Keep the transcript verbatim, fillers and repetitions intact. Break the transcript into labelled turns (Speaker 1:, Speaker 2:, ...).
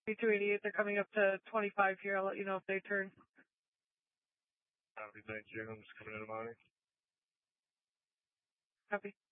Speaker 1: two eighty-eight, they're coming up to twenty-five here. I'll let you know if they turn.
Speaker 2: Copy, thank you. I'm just coming in the morning.
Speaker 1: Copy.